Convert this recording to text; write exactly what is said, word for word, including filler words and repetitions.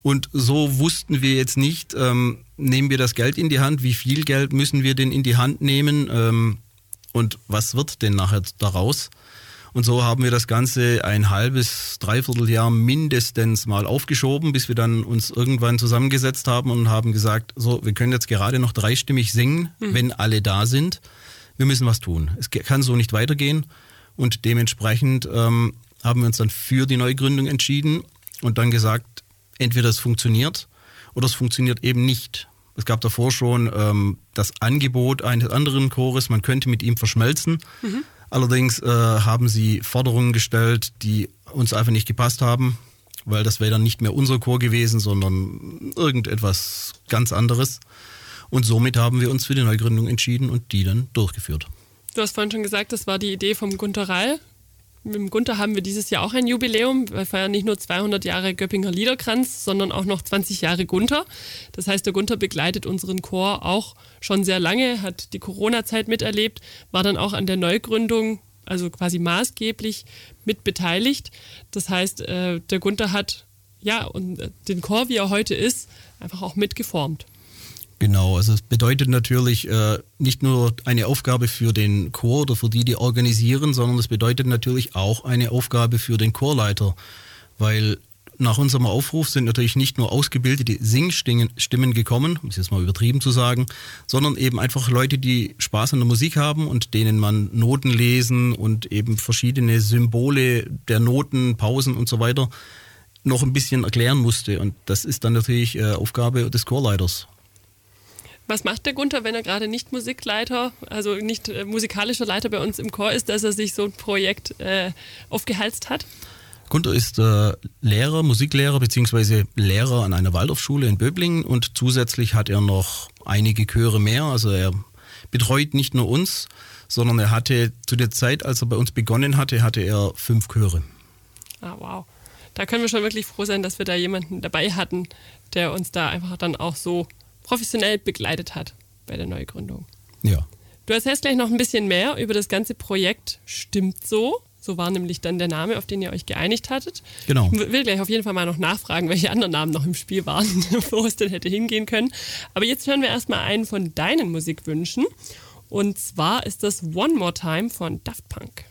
Und so wussten wir jetzt nicht, ähm, nehmen wir das Geld in die Hand, wie viel Geld müssen wir denn in die Hand nehmen ähm, und was wird denn nachher daraus? Und so haben wir das Ganze ein halbes, dreiviertel Jahr mindestens mal aufgeschoben, bis wir dann uns irgendwann zusammengesetzt haben und haben gesagt, so, wir können jetzt gerade noch dreistimmig singen, mhm. wenn alle da sind. Wir müssen was tun. Es kann so nicht weitergehen. Und dementsprechend ähm, haben wir uns dann für die Neugründung entschieden und dann gesagt, entweder es funktioniert oder es funktioniert eben nicht. Es gab davor schon ähm, das Angebot eines anderen Chores, man könnte mit ihm verschmelzen. Mhm. Allerdings äh, haben sie Forderungen gestellt, die uns einfach nicht gepasst haben, weil das wäre dann nicht mehr unser Chor gewesen, sondern irgendetwas ganz anderes. Und somit haben wir uns für die Neugründung entschieden und die dann durchgeführt. Du hast vorhin schon gesagt, das war die Idee vom Gunter Rall. Mit dem Gunter haben wir dieses Jahr auch ein Jubiläum. Wir feiern nicht nur zweihundert Jahre Göppinger Liederkranz, sondern auch noch zwanzig Jahre Gunter. Das heißt, der Gunter begleitet unseren Chor auch schon sehr lange, hat die Corona-Zeit miterlebt, war dann auch an der Neugründung, also quasi maßgeblich mit beteiligt. Das heißt, der Gunter hat ja und den Chor, wie er heute ist, einfach auch mitgeformt. Genau, also es bedeutet natürlich äh, nicht nur eine Aufgabe für den Chor oder für die, die organisieren, sondern es bedeutet natürlich auch eine Aufgabe für den Chorleiter, weil nach unserem Aufruf sind natürlich nicht nur ausgebildete Singstimmen gekommen, um es jetzt mal übertrieben zu sagen, sondern eben einfach Leute, die Spaß an der Musik haben und denen man Noten lesen und eben verschiedene Symbole der Noten, Pausen und so weiter noch ein bisschen erklären musste. Und das ist dann natürlich äh, Aufgabe des Chorleiters. Was macht der Gunter, wenn er gerade nicht Musikleiter, also nicht äh, musikalischer Leiter bei uns im Chor ist, dass er sich so ein Projekt äh, aufgehalst hat? Gunter ist äh, Lehrer, Musiklehrer bzw. Lehrer an einer Waldorfschule in Böblingen und zusätzlich hat er noch einige Chöre mehr. Also er betreut nicht nur uns, sondern er hatte zu der Zeit, als er bei uns begonnen hatte, hatte er fünf Chöre. Ah, wow. Da können wir schon wirklich froh sein, dass wir da jemanden dabei hatten, der uns da einfach dann auch so professionell begleitet hat bei der Neugründung. Ja. Du erzählst gleich noch ein bisschen mehr über das ganze Projekt Stimmt so. So war nämlich dann der Name, auf den ihr euch geeinigt hattet. Genau. Ich will gleich auf jeden Fall mal noch nachfragen, welche anderen Namen noch im Spiel waren, wo es denn hätte hingehen können. Aber jetzt hören wir erstmal einen von deinen Musikwünschen. Und zwar ist das One More Time von Daft Punk.